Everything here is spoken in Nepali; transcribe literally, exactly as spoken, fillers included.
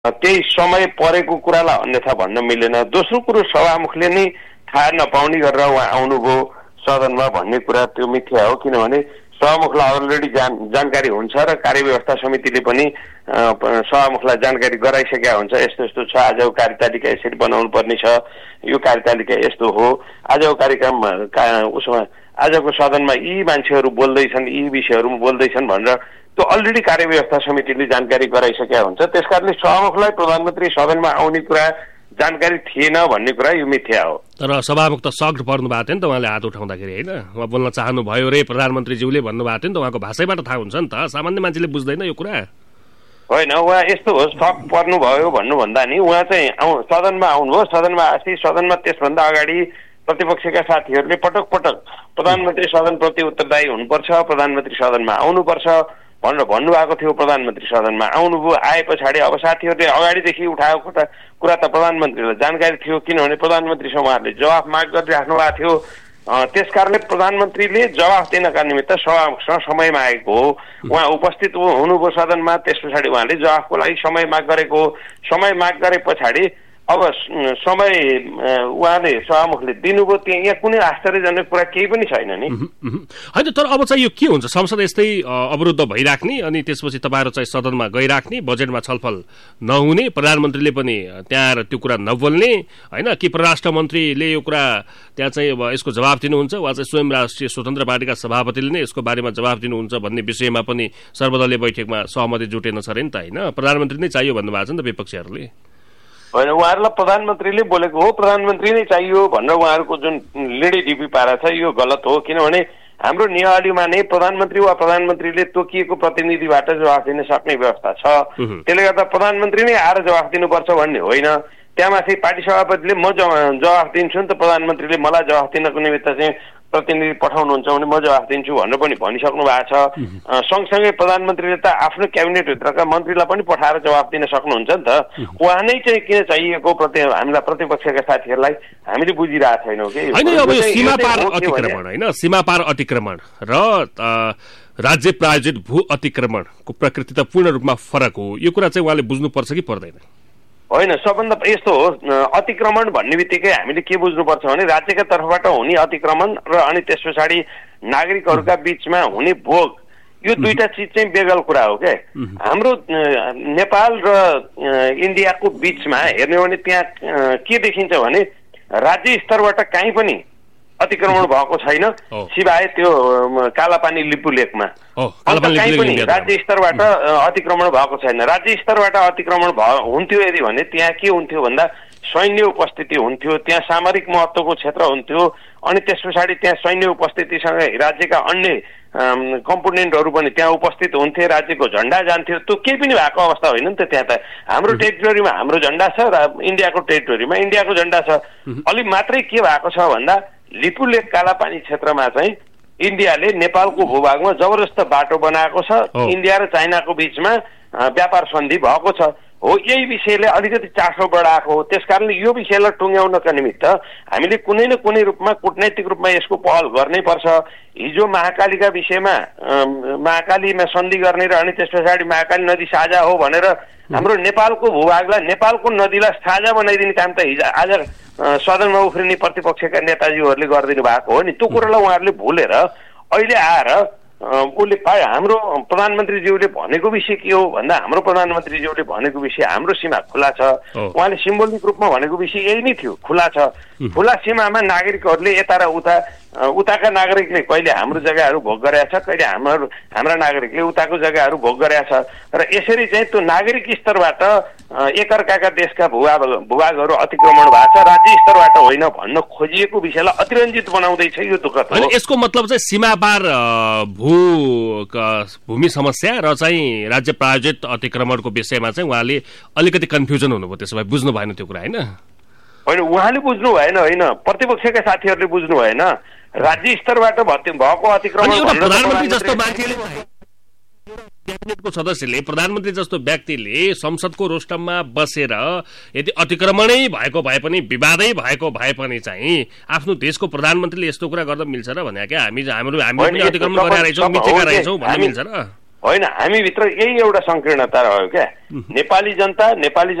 त्यही समय परेको कुरालाई अन्यथा भन्न मिलेन। दोस्रो कुरो सभामुखले नै थाहा नपाउने गरेर उहाँ आउनुभयो सदनमा भन्ने कुरा त्यो मिथ्या हो, किनभने सभामुखलाई अलरेडी जान जानकारी हुन्छ र कार्यव्यवस्था समितिले पनि सभामुखलाई जानकारी गराइसकेका हुन्छ, यस्तो यस्तो छ, आजको कार्यतालिका यसरी बनाउनु पर्ने छ, यो कार्यतालिका यस्तो हो, आजको कार्यक्रम उसमा आजको सदनमा यी मान्छेहरू बोल्दैछन्, यी विषयहरूमा बोल्दैछन् भनेर त्यो अलरेडी कार्यव्यवस्था समितिले जानकारी गराइसकेका हुन्छ। त्यसकारणले सभामुखलाई प्रधानमन्त्री सदनमा आउने कुरा जानकारी थिएन भन्ने कुरा यो मिथ्या हो। तर सभामुख त सक्ट पर्नु भएको थियो नि त उहाँले हात उठाउँदाखेरि, होइन? उहाँ बोल्न चाहनुभयो रे प्रधानमन्त्रीज्यूले भन्नुभएको थियो नि त, उहाँको भाषाबाट थाहा हुन्छ नि त, सामान्य मान्छेले बुझ्दैन यो कुरा। होइन, उहाँ यस्तो हो, सक पर्नुभयो भन्नुभन्दा नि उहाँ चाहिँ आउ सदनमा आउनुभयो, सदनमा आएपछि सदनमा त्यसभन्दा अगाडि प्रतिपक्षका साथीहरूले पटक पटक प्रधानमन्त्री सदनप्रति उत्तरदायी हुनुपर्छ, प्रधानमन्त्री सदनमा आउनुपर्छ भनेर भन्नुभएको थियो। प्रधानमन्त्री सदनमा आउनुभयो, आए पछाडि अब साथीहरूले अगाडिदेखि उठाएको कुरा कुरा त प्रधानमन्त्रीलाई जानकारी थियो, किनभने प्रधानमन्त्रीसँग उहाँहरूले जवाफ माग गरिराख्नु भएको थियो। त्यसकारणले प्रधानमन्त्रीले जवाफ दिनका निमित्त सभामुखसँग समयमा आएको हो। उहाँ उपस्थित हुनुभयो सदनमा, त्यस पछाडि उहाँले जवाफको लागि समय माग गरेको हो। समय माग गरे पछाडि अब समय उहाँले सभामुखले दिनुभयो, त्यहाँ यहाँ कुनै आश्चर्यजनक कुरा केही पनि छैन नि। होइन, तर अब चाहिँ यो के हुन्छ, संसद यस्तै अवरुद्ध भइराख्ने अनि त्यसपछि तपाईँहरू चाहिँ सदनमा गइराख्ने, बजेटमा छलफल नहुने, प्रधानमन्त्रीले पनि त्यहाँ त्यो कुरा नबोल्ने, होइन? कि परराष्ट्र मन्त्रीले यो कुरा त्यहाँ चाहिँ अब यसको जवाब दिनुहुन्छ, वा चाहिँ स्वयं राष्ट्रिय स्वतन्त्र पार्टीका सभापतिले नै यसको बारेमा जवाब दिनुहुन्छ भन्ने विषयमा पनि सर्वदलीय बैठकमा सहमति जुटेन छ अरे नि त, होइन? प्रधानमन्त्री नै चाहियो भन्नुभएको छ नि त विपक्षीहरूले। होइन, उहाँहरूलाई प्रधानमन्त्रीले बोलेको हो, प्रधानमन्त्री नै चाहियो भनेर उहाँहरूको जुन लिडिडिपी पारा छ यो गलत हो, किनभने हाम्रो नियमावलीमा नै प्रधानमन्त्री वा प्रधानमन्त्रीले तोकिएको प्रतिनिधिबाट जवाफ दिन सक्ने व्यवस्था छ। त्यसले गर्दा प्रधानमन्त्री नै आएर जवाफ दिनुपर्छ भन्ने होइन। त्यहाँमाथि पार्टी सभापतिले म जवाफ दिन्छु नि त, प्रधानमन्त्रीले मलाई जवाफ दिनको निमित्त चाहिँ प्रतिनिधि पठाउनुहुन्छ भने म जवाफ दिन्छु भनेर पनि भनिसक्नु भएको छ। सँगसँगै प्रधानमन्त्रीले त आफ्नो क्याबिनेटभित्रका मन्त्रीलाई पनि पठाएर जवाफ दिन सक्नुहुन्छ नि त। उहाँ नै चाहिँ किन चाहिएको प्रति हामीलाई प्रतिपक्षका साथीहरूलाई हामीले बुझिरहेको छैनौँ कि होइन। अब यो सीमापार अतिक्रमण, होइन, सीमापार अतिक्रमण र राज्य प्रायोजित भू अतिक्रमणको प्रकृति त पूर्ण रूपमा फरक हो, यो कुरा चाहिँ उहाँले बुझ्नुपर्छ कि पर्दैन? होइन, सबभन्दा यस्तो हो, अतिक्रमण भन्ने बित्तिकै हामीले के बुझ्नुपर्छ भने राज्यका तर्फबाट हुने अतिक्रमण र अनि त्यस पछाडि नागरिकहरूका बिचमा हुने भोग, यो दुईटा चिज चाहिँ बेगल कुरा हो क्या। हाम्रो नेपाल र इन्डियाको बिचमा हेर्ने हो भने त्यहाँ के देखिन्छ भने राज्य स्तरबाट कहीँ पनि अतिक्रमण भएको छैन, सिवाय त्यो कालापानी लिपु लेकमा। कहीँ पनि राज्य स्तरबाट अतिक्रमण भएको छैन। राज्य स्तरबाट अतिक्रमण हुन्थ्यो यदि भने त्यहाँ के हुन्थ्यो भन्दा सैन्य उपस्थिति हुन्थ्यो, त्यहाँ सामरिक महत्त्वको क्षेत्र हुन्थ्यो, अनि त्यस पछाडि त्यहाँ सैन्य उपस्थितिसँगै राज्यका अन्य कम्पोनेन्टहरू पनि त्यहाँ उपस्थित हुन्थे, राज्यको झन्डा जान्थ्यो। त्यो केही पनि भएको अवस्था होइन नि त। त्यहाँ त हाम्रो टेरिटोरीमा हाम्रो झन्डा छ र इन्डियाको टेरिटोरीमा इन्डियाको झन्डा छ। अलि मात्रै के भएको छ भन्दा लिपु लेक कालापानी क्षेत्रमा चाहिँ इन्डियाले नेपालको भूभागमा जबरजस्त बाटो बनाएको छ, इन्डिया र चाइनाको बिचमा व्यापार सन्धि भएको छ। हो, यही विषयले अलिकति चासो बढाएको हो। त्यसकारणले यो विषयलाई टुङ्ग्याउनका निमित्त हामीले कुनै न कुनै रूपमा कूटनैतिक रूपमा यसको पहल गर्नै पर्छ। हिजो महाकालीका विषयमा महाकालीमा सन्धि गर्ने र अनि त्यस पछाडि महाकाली नदी साझा हो भनेर हाम्रो नेपालको भूभागलाई नेपालको नदीलाई साझा बनाइदिने काम त हिजो आज सदनमा उफ्रिने प्रतिपक्षका नेताजीहरूले गरिदिनु भएको हो नि। त्यो कुरालाई उहाँहरूले भुलेर अहिले आएर उसले हाम्रो प्रधानमन्त्रीज्यूले भनेको विषय के हो भन्दा हाम्रो प्रधानमन्त्रीज्यूले भनेको विषय हाम्रो सीमा खुला छ। उहाँले सिम्बोलिक रूपमा भनेको विषय यही नै थियो, खुला छ। खुला सीमामा नागरिकहरूले यता र उता, उताका नागरिकले कहिले हाम्रो जग्गाहरू भोग गरेका छ, कहिले हाम्रो हाम्रा नागरिकले उताको जग्गाहरू भोग गरेका छ। र यसरी चाहिँ त्यो नागरिक स्तरबाट एकअर्काका देशका भूभाग भूभागहरू अतिक्रमण भएको छ, राज्य स्तरबाट होइन भन्न खोजिएको विषयलाई अतिरञ्जित बनाउँदैछ। यो दुःखद हो। यसको मतलब चाहिँ सीमापार भू भूमि समस्या र चाहिँ राज्य प्रायोजित अतिक्रमणको विषयमा चाहिँ उहाँले अलिकति कन्फ्युजन हुनुभयो, त्यसो भए बुझ्नु भएन त्यो कुरा, होइन? होइन, उहाँले बुझ्नु भएन, होइन, प्रतिपक्षका साथीहरूले बुझ्नु भएन। राज्य स्तरबाट भएको अतिक्रमण प्रधानमन्त्री जस्तो मान्छेले, क्याबिनेटको सदस्यले, प्रधानमन्त्री जस्तो व्यक्तिले संसदको रोस्टममा बसेर यदि अतिक्रमणै भएको भए पनि, विवादै भएको भए पनि चाहिँ आफ्नो देशको प्रधानमन्त्रीले यस्तो कुरा गर्दा मिल्छ र भने क्या हामी हाम्रो हामी पनि अतिक्रमण गरेका रहेछौँ, मिचेका रहेछौँ भन्ने मिल्छ र? होइन हामीभित्र यही एउटा संकीर्णता रह्यो क्या नेपाली जनता नेपाली